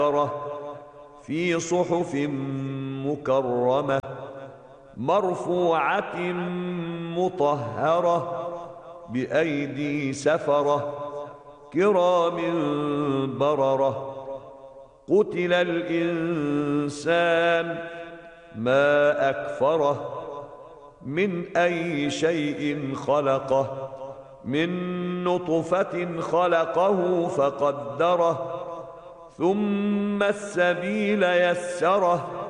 في صحف مكرمة مرفوعة مطهرة بأيدي سفرة كرام بررة. قتل الإنسان ما أكفره من أي شيء خلقه من نطفة خلقه فقدره ثم السبيل يسره